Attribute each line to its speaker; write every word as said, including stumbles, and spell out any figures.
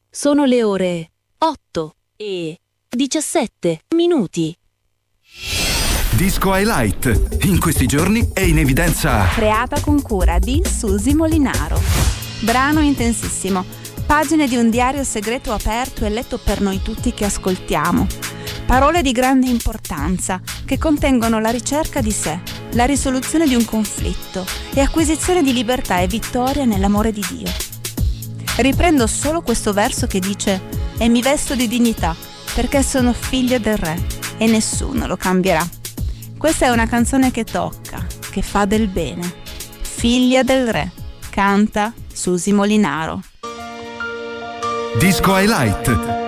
Speaker 1: Sono le ore otto e diciassette minuti.
Speaker 2: Disco Highlight. In questi giorni è in evidenza.
Speaker 3: Creata con cura di Susi Molinaro. Brano intensissimo. Pagine di un diario segreto aperto e letto per noi tutti che ascoltiamo. Parole di grande importanza che contengono la ricerca di sé, la risoluzione di un conflitto e acquisizione di libertà e vittoria nell'amore di Dio. Riprendo solo questo verso che dice: e mi vesto di dignità perché sono figlia del re e nessuno lo cambierà. Questa è una canzone che tocca, che fa del bene. Figlia del re, canta Susi Molinaro.
Speaker 2: Disco Highlight.